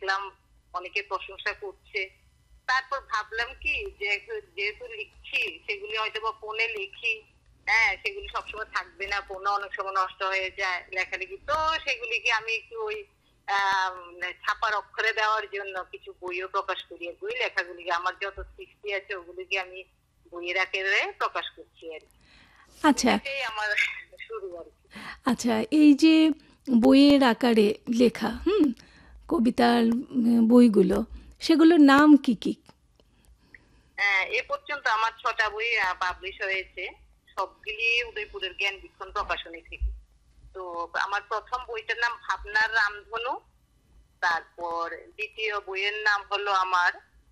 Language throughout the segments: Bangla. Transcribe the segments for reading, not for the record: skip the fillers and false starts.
দেখলাম অনেকে প্রশংসা করছে। তারপর ভাবলাম কি যে যেহেতু লিখছি সেগুলি হয়তো বা ফোনে লিখি, হ্যাঁ সেগুলি সবসময় থাকবে না, ফোনে অনেক সময় নষ্ট হয়ে যায় লেখালেখি, তো সেগুলিকে আমি একটু ওই ছাপার অক্ষরে দেওয়ার জন্য কিছু বইও প্রকাশ করি। বই লেখাগুলিকে আমার যত সৃষ্টি আছে ওগুলিকে আমি বইয়ের আকারে প্রকাশ করছি আর কি। আচ্ছা এটাই আমার শুরু আর কি। আচ্ছা, এই যে বইয়ের আকারে লেখা কবিতার বইগুলো, সেগুলোর নাম কি কি? এ পর্যন্ত আমার 6টা বই পাবলিশ হয়েছে, সবগুলি উদয়পুরের জ্ঞান বীক্ষণ প্রকাশনী থেকে। তো আমার প্রথম বইটার নাম ভাবনার রামধনু, তারপর দ্বিতীয় বইয়ের নাম হলো আমার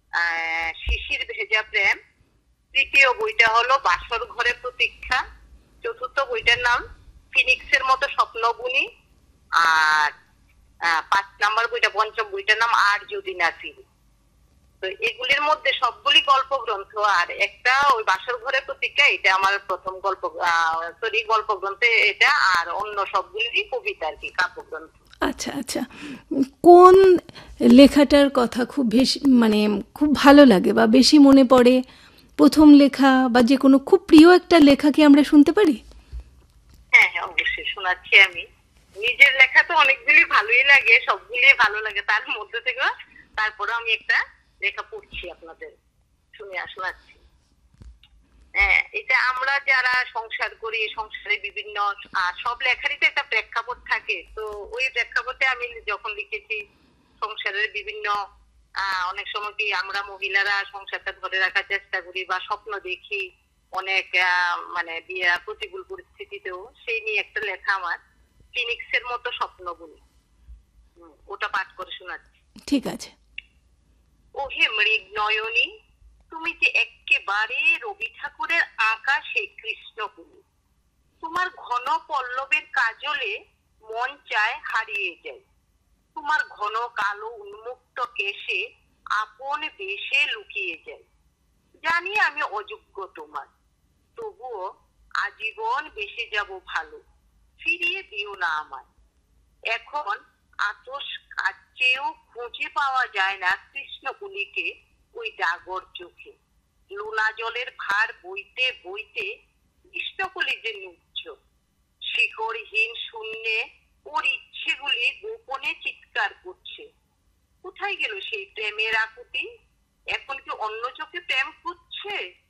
শিশির ভেজা প্রেম, তৃতীয় বইটা হলো বাসর ঘরে প্রতীক্ষা, চতুর্থ বইটার নাম ফিনিক্সের মতো স্বপ্ন বুনি, আর 5 নাম্বার বইটা, পঞ্চম বইটার নাম আর যদি না ফিরি। তো এগুলির মধ্যে সবগুলি গল্প গ্রন্থ, আর একটা ওই বাসর ঘরে প্রতীক্ষা, এটা আমার প্রথম গল্প গ্রন্থে এটা, আর অন্য সবগুলি কবিতা আর কি, কাব্যগ্রন্থ। আচ্ছা আচ্ছা, কোন লেখাটার কথা খুব বেশি মানে খুব ভালো লাগে বা বেশি মনে পড়ে? প্রথম লেখা বা যে কোনো খুব প্রিয় একটা লেখা কি আমরা শুনতে পারি? হ্যাঁ হ্যাঁ, অবশ্যই শোনাচ্ছি আমি। নিজের লেখা তো অনেকগুলি ভালোই লাগে, সবগুলি ভালো লাগে, তার মধ্যে থেকে তারপরে আমি একটা লেখা পড়ছি আপনাদের শোনাচ্ছি। হ্যাঁ, এটা আমরা যারা সংসার করি, সংসারে বিভিন্ন সব লেখারই তো একটা প্রেক্ষাপট থাকে, তো ওই প্রেক্ষাপটে আমি যখন লিখেছি সংসারের বিভিন্ন অনেক সময় কি আমরা মহিলারা সংসারটা ধরে রাখার চেষ্টা করি বা স্বপ্ন দেখি অনেক মানে প্রতিকূল পরিস্থিতিতেও, সেই নিয়ে একটা লেখা আমার, ফিনিক্সের মতো স্বপ্ন বলি। ওটা পাঠ করে শোনাচ্ছি। ঠিক আছে। ওহে মৃগ নয়নী, তুমি যে একেবারে রবি ঠাকুরের আঁকা সেই কৃষ্ণকুলি, তোমার ঘন পল্লবের কাজলে মন চায় হারিয়ে যায়, তোমার ঘন কালো উন্মুক্ত কেশে আপন বেশে লুকিয়ে যায়। জানি আমি অযোগ্য তোমার, তবুও আজীবন বেসে যাব ভালো, ফিরিয়ে দিও না আমায়। এখন আতস কাচেও খুঁজে পাওয়া যায় না কৃষ্ণকুলিকে ওই ডাগর চোখে, লোনা জলের ভার বইতে বইতে কৃষ্ণকুলি যে নুচ্ছ, শিকড়হীন শূন্যে ওর ইচ্ছেগুলি গোপনে চিৎকার করছে। কোথায় গেল সেই প্রেমের আকুতি? এখন কি অন্য চোখে প্রেম খুঁজছে?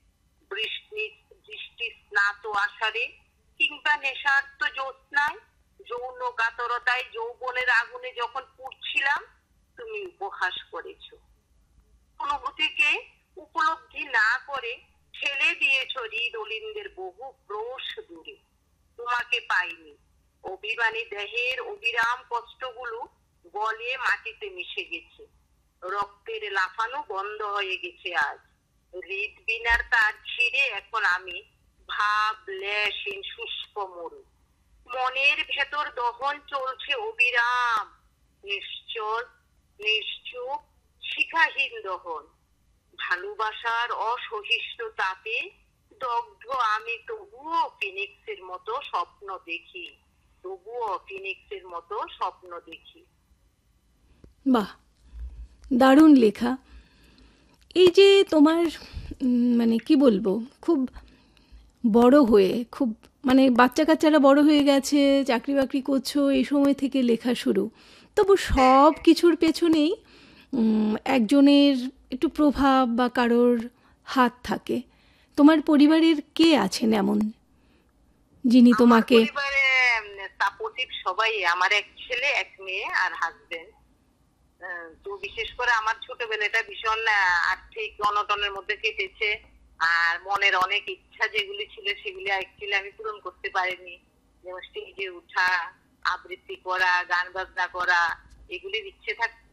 বৃষ্টি স্নাত আষাঢ়ে কিংবা নেশার্ত জ্যোৎস্নায়, যৌন কাতরতায় যৌবনের আগুনে যখন পুড়ছিলাম, তুমি উপহাস করেছ। অনুভূতিকে উপলব্ধি না করে ঠেলে দিয়েছ হৃদলিন্দের বহু ক্রোশ দূরে। তোমাকে পাইনি, অভিমানী দেহের অবিরাম কষ্টগুলো গলে মাটিতে মিশে গেছে, রক্তের লাফানো বন্ধ হয়ে গেছে আজ। হৃদ বিনার তার ছিঁড়ে এখন আমি ভাব লেশহীন শুষ্ক মরু, মনের ভেতর দহন চলছে অবিরাম, নিশ্চল নিশ্চুপ শিখাহীন দহন। ভালোবাসার অসহিষ্ণু তাপে দগ্ধ আমি, তবুও ফিনিক্সের মতো স্বপ্ন দেখি, তবুও ফিনিক্সের মতো স্বপ্ন দেখি। বাহ, দারুণ লেখা। এই যে তোমার মানে কি বলবো, খুব বড় হয়ে, খুব মানে বাচ্চা কাচ্চারা বড় হয়ে গেছে, চাকরি বাকরি করছো, এই সময় থেকে লেখা শুরু, তবু সব কিছুর পেছনেই একজনের একটু প্রভাব বা কারোর হাত থাকে। তোমার পরিবারের কে আছেন এমন যিনি তোমাকে? পরিবারে সাপোর্টিভ সবাই, আমার এক ছেলে এক মেয়ে আর হাজবেন্ড। তো বিশেষ করে আমার ছোটবেলাটা ভীষণ আর্থিক অনটনের মধ্যে কেটেছে, আর মনের অনেক ইচ্ছা যেগুলি ছিল সেগুলি অ্যাকচুয়ালি আমি পূরণ করতে পারিনি, যেমন স্টেজে উঠা, আবৃত্তি করা, গান বাজনা করা, এগুলির ইচ্ছে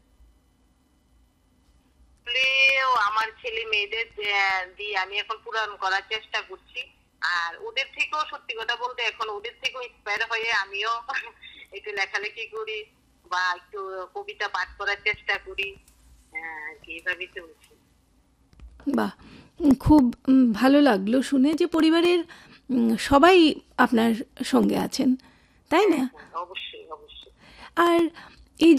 থাকলেও আমার ছেলে মেয়েদের দিয়ে আমি এখন পূরণ করার চেষ্টা করছি। আর ওদের থেকেও সত্যি কথা বলতে এখন ওদের থেকেও ইন্সপায়ার হয়ে আমিও একটু লেখালেখি করি বা একটু কবিতা পাঠ করার চেষ্টা করি, এইভাবে চলছে। বাহ, খুব ভালো লাগলো শুনে যে পরিবারের সবাই আপনার সঙ্গে আছেন, তাই না? অবশ্যই অবশ্যই। আর